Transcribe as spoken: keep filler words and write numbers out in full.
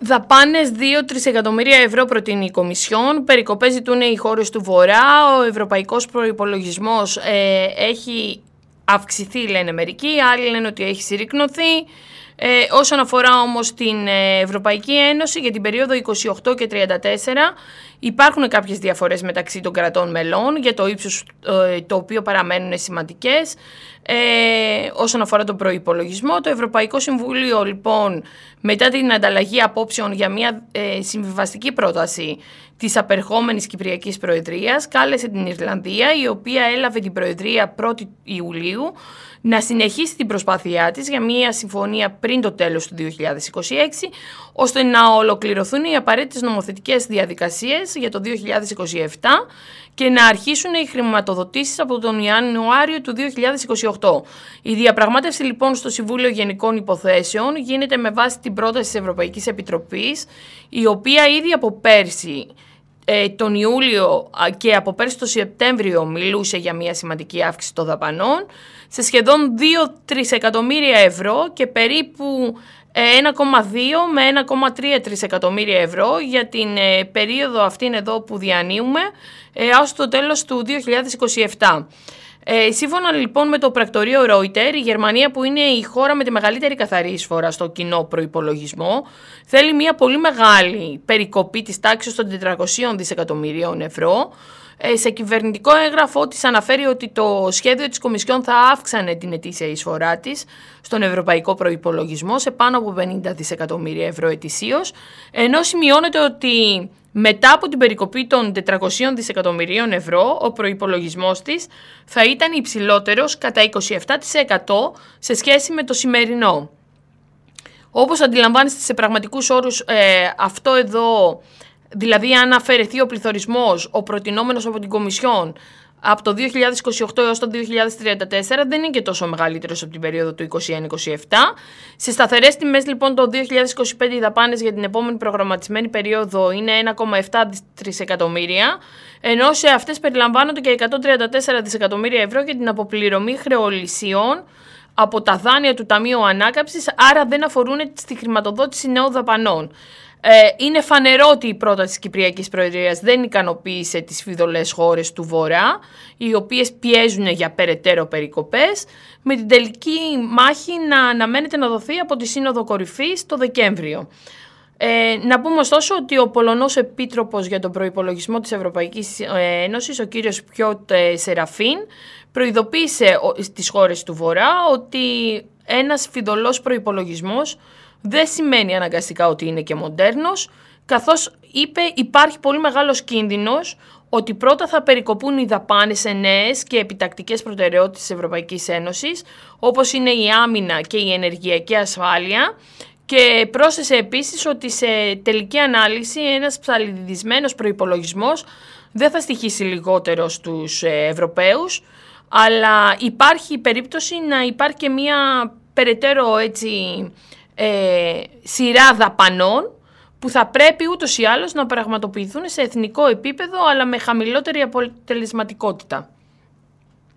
Δαπάνες δύο με τρία εκατομμύρια ευρώ προτείνει η Κομισιόν, περικοπές ζητούν οι χώρες του Βορρά, ο ευρωπαϊκός προϋπολογισμός ε, έχει αυξηθεί λένε μερικοί, άλλοι λένε ότι έχει συρρικνωθεί. Ε, όσον αφορά όμως την Ευρωπαϊκή Ένωση για την περίοδο είκοσι οκτώ και τριάντα τέσσερα υπάρχουν κάποιες διαφορές μεταξύ των κρατών μελών για το ύψος ε, το οποίο παραμένουν σημαντικές. Ε, όσον αφορά τον προϋπολογισμό, το Ευρωπαϊκό Συμβούλιο λοιπόν μετά την ανταλλαγή απόψεων για μια ε, συμβιβαστική πρόταση της απερχόμενης Κυπριακής Προεδρίας κάλεσε την Ιρλανδία, η οποία έλαβε την Προεδρία πρώτη Ιουλίου, να συνεχίσει την προσπάθειά της για μια συμφωνία πριν το τέλος του δύο χιλιάδες είκοσι έξι, ώστε να ολοκληρωθούν οι απαραίτητες νομοθετικές διαδικασίες για το δύο χιλιάδες είκοσι επτά και να αρχίσουν οι χρηματοδοτήσεις από τον Ιανουάριο του δύο χιλιάδες είκοσι οκτώ. Η διαπραγμάτευση λοιπόν στο Συμβούλιο Γενικών Υποθέσεων γίνεται με βάση την πρόταση της Ευρωπαϊκής Επιτροπής, η οποία ήδη από πέρσι ε, τον Ιούλιο και από πέρσι τον Σεπτέμβριο μιλούσε για μια σημαντική αύξηση των δαπανών σε σχεδόν δύο με τρία εκατομμύρια ευρώ και περίπου ένα κόμμα δύο με ένα κόμμα τρία τρισεκατομμύρια ευρώ για την ε, περίοδο αυτήν εδώ που διανύουμε ε, ως το τέλος του δύο χιλιάδες είκοσι επτά. Ε, σύμφωνα λοιπόν με το πρακτορείο Reuters, η Γερμανία, που είναι η χώρα με τη μεγαλύτερη καθαρή εισφορά στο κοινό προϋπολογισμό, θέλει μια πολύ μεγάλη περικοπή της τάξης των τετρακοσίων δισεκατομμυρίων ευρώ. Ε, σε κυβερνητικό έγγραφο της αναφέρει ότι το σχέδιο της Κομισιόν θα αύξανε την ετήσια εισφορά της στον ευρωπαϊκό προϋπολογισμό σε πάνω από πενήντα δισεκατομμύρια ευρώ ετησίως, ενώ σημειώνεται ότι μετά από την περικοπή των τετρακοσίων δισεκατομμυρίων ευρώ, ο προϋπολογισμός της θα ήταν υψηλότερος κατά είκοσι επτά τοις εκατό σε σχέση με το σημερινό. Όπως αντιλαμβάνεστε σε πραγματικούς όρους, ε, αυτό εδώ, δηλαδή αν αφαιρεθεί ο πληθωρισμός, ο προτινόμενος από την Κομισιόν, από το δύο χιλιάδες είκοσι οκτώ έως το δύο χιλιάδες τριάντα τέσσερα δεν είναι και τόσο μεγαλύτερος από την περίοδο του είκοσι ένα είκοσι επτά. Σε σταθερές τιμές λοιπόν το δύο χιλιάδες είκοσι πέντε οι δαπάνες για την επόμενη προγραμματισμένη περίοδο είναι ένα κόμμα επτά τρισεκατομμύρια, ενώ σε αυτές περιλαμβάνονται και εκατόν τριάντα τέσσερα δισεκατομμύρια ευρώ για την αποπληρωμή χρεολυσιών από τα δάνεια του Ταμείου Ανάκαμψης, άρα δεν αφορούν στη χρηματοδότηση νέων δαπανών. Είναι φανερό ότι η πρόταση της Κυπριακής Προεδρίας δεν ικανοποίησε τις φιδωλές χώρες του Βορρά, οι οποίες πιέζουν για περαιτέρω περικοπές, με την τελική μάχη να αναμένεται να δοθεί από τη Σύνοδο Κορυφής το Δεκέμβριο. Ε, να πούμε ωστόσο ότι ο Πολωνός Επίτροπος για τον Προϋπολογισμό της Ευρωπαϊκής Ένωσης, ο κύριος Πιότ Σεραφίν, προειδοποίησε στις χώρες του Βορρά ότι ένας φιδωλός προϋπολογισμός δεν σημαίνει αναγκαστικά ότι είναι και μοντέρνος, καθώς είπε υπάρχει πολύ μεγάλος κίνδυνος ότι πρώτα θα περικοπούν οι δαπάνες σε νέες και επιτακτικές προτεραιότητες της Ευρωπαϊκής Ένωσης, όπως είναι η άμυνα και η ενεργειακή ασφάλεια, και πρόσθεσε επίσης ότι σε τελική ανάλυση ένας ψαλιδισμένος προϋπολογισμός δεν θα στοιχήσει λιγότερο στους Ευρωπαίους, αλλά υπάρχει περίπτωση να υπάρχει και μια περαιτέρω έτσι Ε, σειρά δαπανών που θα πρέπει ούτως ή άλλως να πραγματοποιηθούν σε εθνικό επίπεδο, αλλά με χαμηλότερη αποτελεσματικότητα.